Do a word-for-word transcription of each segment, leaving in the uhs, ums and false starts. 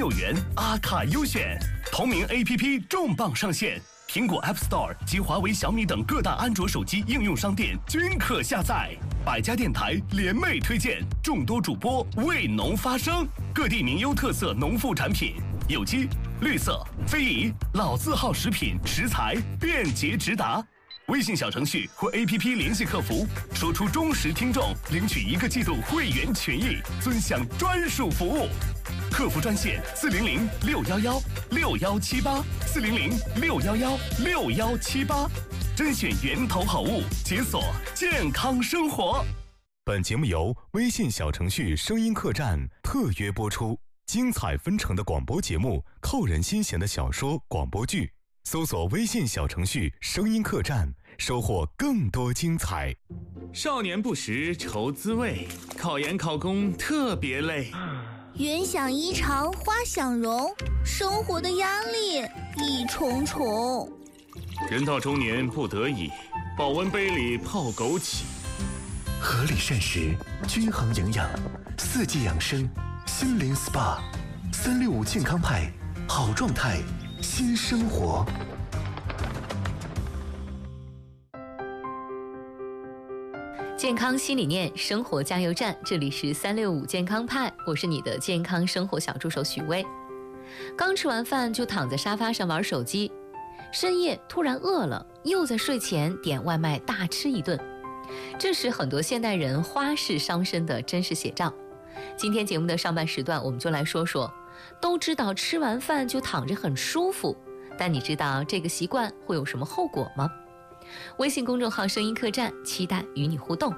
六元阿卡优选，同名 A P P 重磅上线，苹果 App Store 及华为、小米等各大安卓手机应用商店均可下载。百家电台联袂推荐，众多主播为农发声，各地名优特色农副产品，有机、绿色、非遗、老字号食品食材便捷直达。微信小程序或 A P P 联系客服，说出忠实听众领取一个季度会员权益，尊享专属服务。客服专线四零零六幺幺六幺七八四零零六幺幺六幺七八，甄选源头好物，解锁健康生活。 本节目由微信小程序声音客栈特约播出，精彩纷呈的广播节目，扣人心弦的小说、广播剧。搜索微信小程序声音客栈，收获更多精彩。 少年不识愁滋味，考研考公特别累。 云想衣裳花想容，生活的压力一重重。 人到中年不得已，保温杯里泡枸杞。 合理膳食，均衡营养，四季养生，心灵 S P A， 三六五健康派，好状态，新生活。 健康新理念，生活加油站，这里是三六五健康派，我是你的健康生活小助手许巍。刚吃完饭就躺在沙发上玩手机，深夜突然饿了，又在睡前点外卖大吃一顿，这是很多现代人花式伤身的真实写照。今天节目的上半时段，我们就来说说，都知道吃完饭就躺着很舒服，但你知道这个习惯会有什么后果吗？微信公众号声音客栈，期待与你互动。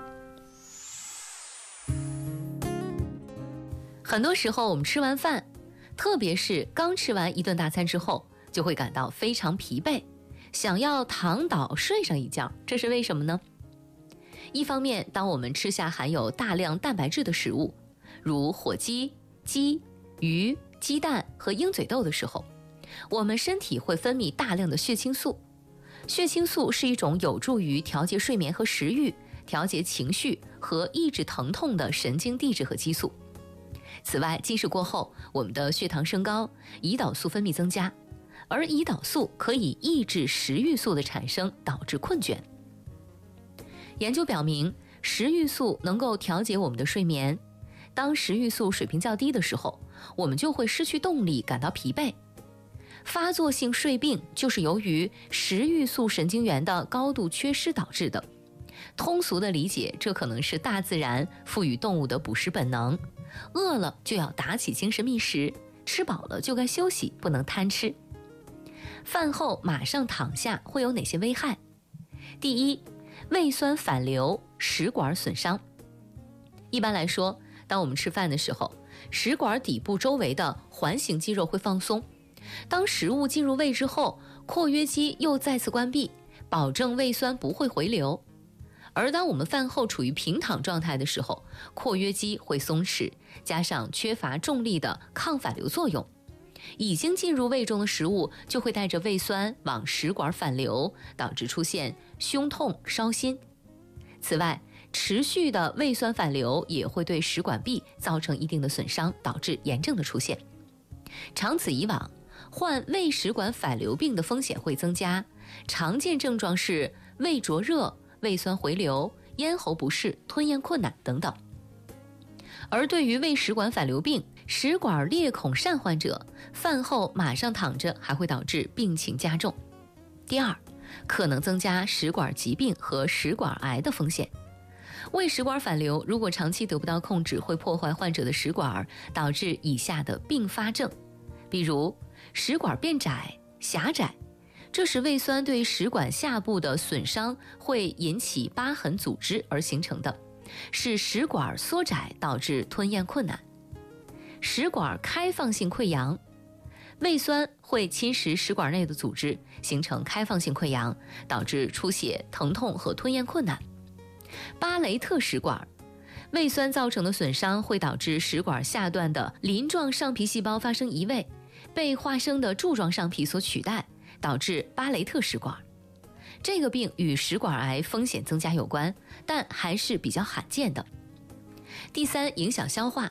很多时候我们吃完饭，特别是刚吃完一顿大餐之后，就会感到非常疲惫，想要躺倒睡上一觉，这是为什么呢？一方面，当我们吃下含有大量蛋白质的食物，如火鸡、鸡、鱼、鸡蛋和鹰嘴豆的时候，我们身体会分泌大量的血清素。血清素是一种有助于调节睡眠和食欲、调节情绪和抑制疼痛的神经递质和激素。此外，进食过后，我们的血糖升高，胰岛素分泌增加，而胰岛素可以抑制食欲素的产生，导致困倦。研究表明，食欲素能够调节我们的睡眠。当食欲素水平较低的时候，我们就会失去动力，感到疲惫。发作性睡病就是由于食欲素神经元的高度缺失导致的。通俗的理解，这可能是大自然赋予动物的捕食本能，饿了就要打起精神觅食，吃饱了就该休息，不能贪吃。饭后马上躺下会有哪些危害？第一，胃酸反流，食管损伤。一般来说，当我们吃饭的时候，食管底部周围的环形肌肉会放松，当食物进入胃之后，括约肌又再次关闭，保证胃酸不会回流。而当我们饭后处于平躺状态的时候，括约肌会松弛，加上缺乏重力的抗反流作用，已经进入胃中的食物就会带着胃酸往食管反流，导致出现胸痛、烧心。此外，持续的胃酸反流也会对食管壁造成一定的损伤，导致炎症的出现。长此以往，患胃食管反流病的风险会增加，常见症状是胃灼热、胃酸回流、咽喉不适、吞咽困难等等。而对于胃食管反流病、食管裂孔疝患者，饭后马上躺着还会导致病情加重。第二，可能增加食管疾病和食管癌的风险。胃食管反流如果长期得不到控制，会破坏患者的食管，导致以下的并发症，比如食管变窄、狭窄，这时胃酸对食管下部的损伤会引起疤痕组织而形成的，使食管缩窄，导致吞咽困难。食管开放性溃疡，胃酸会侵蚀食管内的组织，形成开放性溃疡，导致出血、疼痛和吞咽困难。巴雷特食管，胃酸造成的损伤会导致食管下段的鳞状上皮细胞发生移位，被化生的柱状上皮所取代，导致巴雷特食管。这个病与食管癌风险增加有关，但还是比较罕见的。第三，影响消化。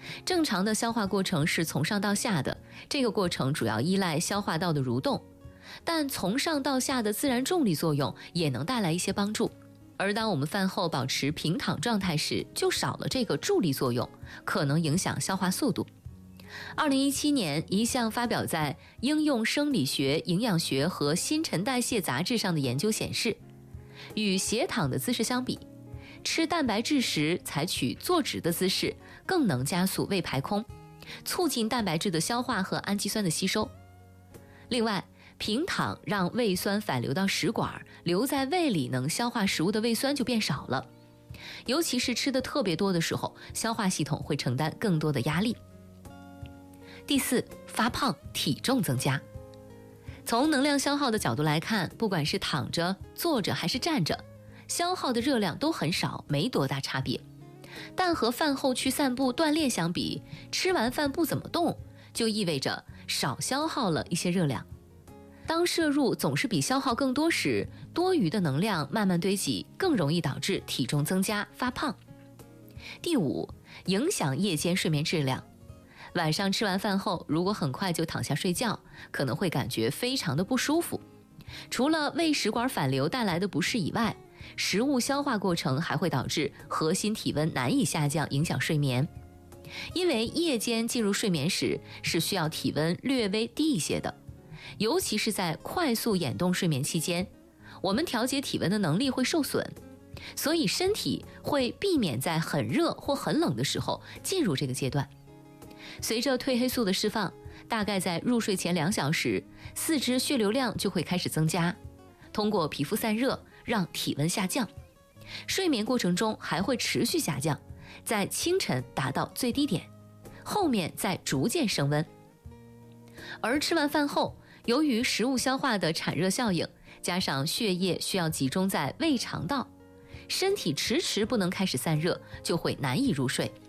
正常的消化过程是从上到下的，这个过程主要依赖消化道的蠕动，但从上到下的自然重力作用也能带来一些帮助。而当我们饭后保持平躺状态时，就少了这个助力作用，可能影响消化速度。二零一七年，一项发表在《应用生理学、营养学和新陈代谢杂志》上的研究显示，与斜躺的姿势相比，吃蛋白质时采取坐直的姿势更能加速胃排空，促进蛋白质的消化和氨基酸的吸收。另外，平躺让胃酸反流到食管，留在胃里能消化食物的胃酸就变少了，尤其是吃的特别多的时候，消化系统会承担更多的压力。第四，发胖，体重增加。从能量消耗的角度来看，不管是躺着、坐着还是站着，消耗的热量都很少，没多大差别。但和饭后去散步锻炼相比，吃完饭不怎么动，就意味着少消耗了一些热量。当摄入总是比消耗更多时，多余的能量慢慢堆积，更容易导致体重增加、发胖。第五，影响夜间睡眠质量。晚上吃完饭后，如果很快就躺下睡觉，可能会感觉非常的不舒服。除了胃食管反流带来的不适以外，食物消化过程还会导致核心体温难以下降，影响睡眠。因为夜间进入睡眠时是需要体温略微低一些的，尤其是在快速眼动睡眠期间，我们调节体温的能力会受损，所以身体会避免在很热或很冷的时候进入这个阶段。随着褪黑素的释放，大概在入睡前两小时，四肢血流量就会开始增加，通过皮肤散热让体温下降。睡眠过程中还会持续下降，在清晨达到最低点，后面再逐渐升温。而吃完饭后，由于食物消化的产热效应，加上血液需要集中在胃肠道，身体迟迟不能开始散热，就会难以入睡。